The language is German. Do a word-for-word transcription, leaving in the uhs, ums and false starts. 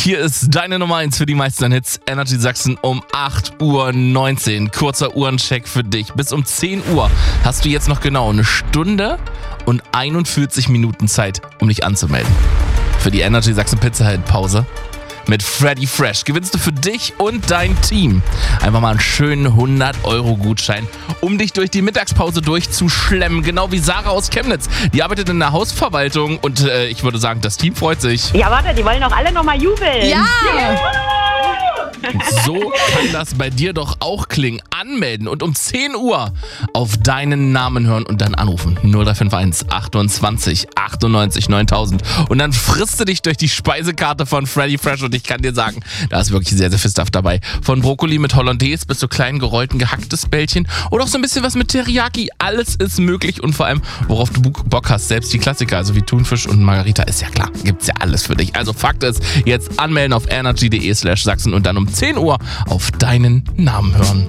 Hier ist deine Nummer eins für die meisten Hits. Energy Sachsen um acht Uhr neunzehn. Kurzer Uhrencheck für dich. Bis um zehn Uhr hast du jetzt noch genau eine Stunde und einundvierzig Minuten Zeit, um dich anzumelden. Für die Energy Sachsen Pizza Hut Pause. Mit Freddy Fresh gewinnst du für dich und dein Team einfach mal einen schönen hundert Euro Gutschein, um dich durch die Mittagspause durchzuschlemmen. Genau wie Sarah aus Chemnitz. Die arbeitet in der Hausverwaltung und äh, ich würde sagen, das Team freut sich. Ja, warte, die wollen doch alle nochmal jubeln. Ja! Und so kann das bei dir doch auch klingen. Anmelden und um zehn Uhr auf deinen Namen hören und dann anrufen. null drei fünf eins achtundzwanzig achtundneunzig neuntausend. Und dann frisst du dich durch die Speisekarte von Freddy Fresh und ich kann dir sagen, da ist wirklich sehr, sehr viel Stuff dabei. Von Brokkoli mit Hollandaise bis zu kleinen gerollten gehacktes Bällchen oder auch so ein bisschen was mit Teriyaki. Alles ist möglich und vor allem, worauf du Bock hast. Selbst die Klassiker, also wie Thunfisch und Margarita, ist ja klar. Gibt's ja alles für dich. Also Fakt ist, jetzt anmelden auf energy punkt de slash Sachsen und dann um zehn Uhr auf deinen Namen hören.